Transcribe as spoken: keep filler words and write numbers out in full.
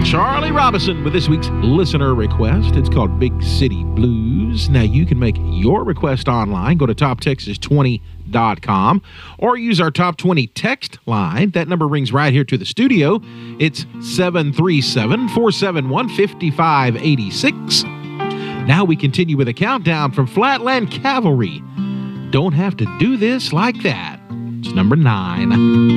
Charlie Robinson with this week's listener request. It's called Big City Blues. Now, you can make your request online. Go to top texas twenty dot com or use our Top twenty text line. That number rings right here to the studio. It's seven three seven, four seven one, five five eight six. Now we continue with a countdown from Flatland Cavalry. Don't have to do this like that. It's number nine.